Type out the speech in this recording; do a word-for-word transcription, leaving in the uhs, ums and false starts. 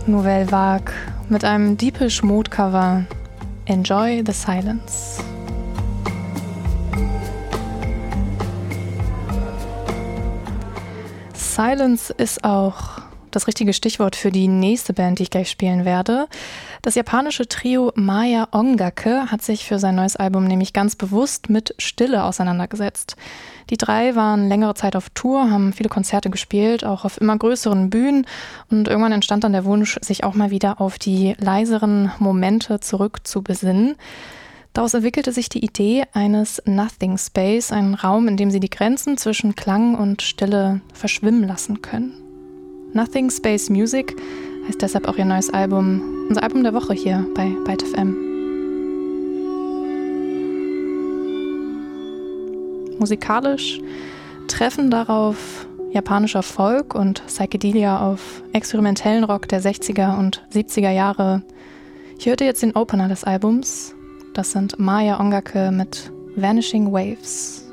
Nouvelle Vague mit einem Deepish Mode Cover Enjoy the Silence. Silence ist auch das richtige Stichwort für die nächste Band, die ich gleich spielen werde. Das japanische Trio Maya Ongake hat sich für sein neues Album nämlich ganz bewusst mit Stille auseinandergesetzt. Die drei waren längere Zeit auf Tour, haben viele Konzerte gespielt, auch auf immer größeren Bühnen, und irgendwann entstand dann der Wunsch, sich auch mal wieder auf die leiseren Momente zurückzubesinnen. Daraus entwickelte sich die Idee eines Nothing Space, einen Raum, in dem sie die Grenzen zwischen Klang und Stille verschwimmen lassen können. Nothing Space Music heißt deshalb auch ihr neues Album, unser Album der Woche hier bei Byte F M. Musikalisch treffen darauf japanischer Folk und Psychedelia auf experimentellen Rock der sechziger und siebziger Jahre. Ich hörte jetzt den Opener des Albums. Das sind Maya Ongake mit Vanishing Waves.